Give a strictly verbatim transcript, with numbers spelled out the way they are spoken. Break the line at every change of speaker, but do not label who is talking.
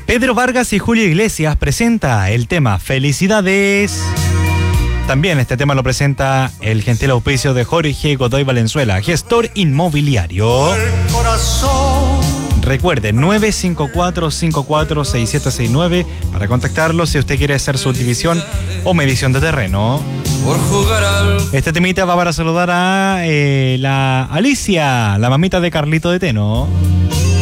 Pedro Vargas y Julio Iglesias presenta el tema Felicidades. También este tema lo presenta el gentil auspicio de Jorge Godoy Valenzuela, gestor inmobiliario. Recuerde, nueve cinco cuatro, cinco cuatro seis siete seis nueve para contactarlo si usted quiere hacer su división o medición de terreno. Este temita va para saludar a eh, la Alicia, la mamita de Carlito de Teno.